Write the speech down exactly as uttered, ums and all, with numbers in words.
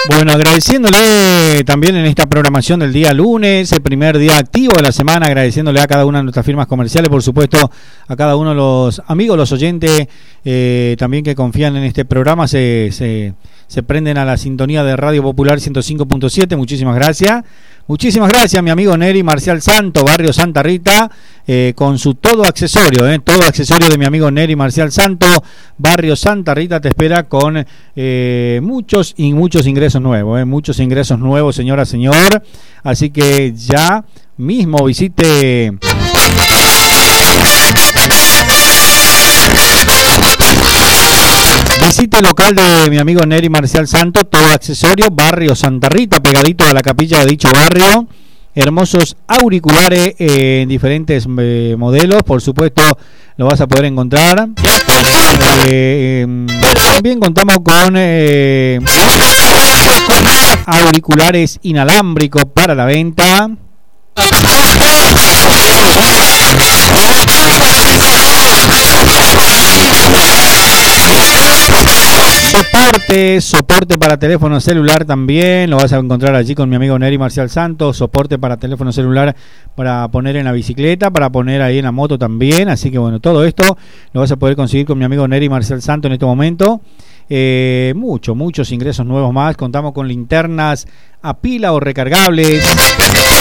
Bueno, agradeciéndole también en esta programación del día lunes, el primer día activo de la semana, agradeciéndole a cada una de nuestras firmas comerciales, por supuesto, a cada uno de los amigos, los oyentes, eh, también que confían en este programa, se, se, se prenden a la sintonía de Radio Popular ciento cinco punto siete, muchísimas gracias. Muchísimas gracias, mi amigo Neri Marcial Santo, Barrio Santa Rita, eh, con su todo accesorio, eh, todo accesorio de mi amigo Neri Marcial Santo, Barrio Santa Rita te espera con eh, muchos y muchos ingresos nuevos, eh, muchos ingresos nuevos, señora, señor. Así que ya mismo visite. Visite el local de mi amigo Neri Marcial Santo, todo accesorio, Barrio Santa Rita, pegadito a la capilla de dicho barrio. Hermosos auriculares eh, en diferentes eh, modelos, por supuesto lo vas a poder encontrar. Eh, eh, también contamos con eh, auriculares inalámbricos para la venta. Soporte, soporte para teléfono celular también, lo vas a encontrar allí con mi amigo Neri Marcial Santos, soporte para teléfono celular para poner en la bicicleta, para poner ahí en la moto también, así que bueno, todo esto lo vas a poder conseguir con mi amigo Neri Marcial Santos en este momento. Eh, mucho, muchos ingresos nuevos más, contamos con linternas a pila o recargables,